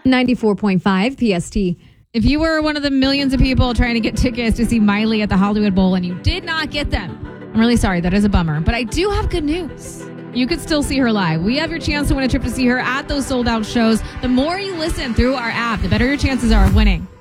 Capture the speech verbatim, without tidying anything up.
ninety-four point five P S T. If you were one of the millions of people trying to get tickets to see Miley at the Hollywood Bowl and you did not get them, I'm really sorry. That is a bummer. But I do have good news. You could still see her live. We have your chance to win a trip to see her at those sold-out shows. The more you listen through our app, the better your chances are of winning.